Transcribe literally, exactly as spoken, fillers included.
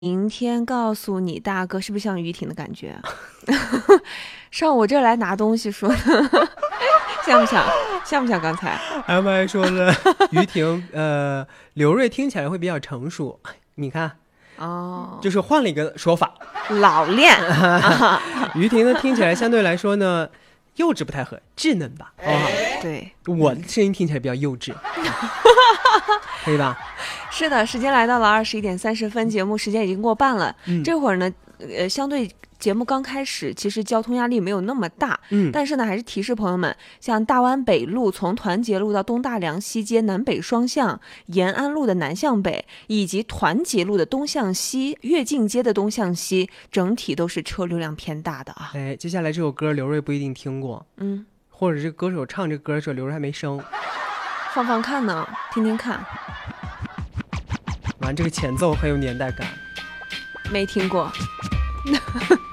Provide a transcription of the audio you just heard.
明天告诉你大哥，是不是像于婷的感觉？上我这儿来拿东西说的，像不像？像不像刚才 M I 说了，于婷呃刘瑞听起来会比较成熟，你看哦， 就是换了一个说法。 老练。 于婷呢听起来相对来说呢幼稚不太合，稚嫩吧，好不好？ 对， 我的声音听起来比较幼稚，可以吧？ 是的，时间来到了二十一点三十分，节目时间已经过半了。 嗯， 这会儿呢，呃，相对节目刚开始，其实交通压力没有那么大。 嗯， 但是呢，还是提示朋友们，像大湾北路从团结路到东大梁西街南北双向，延安路的南向北，以及团结路的东向西，跃进街的东向西，整体都是车流量偏大的啊。 哎，接下来这首歌刘瑞不一定听过， 嗯， 或者这个歌手唱这歌的时候刘瑞还没生， 放放看呢，听听看。 完这个前奏很有年代感， 没听过。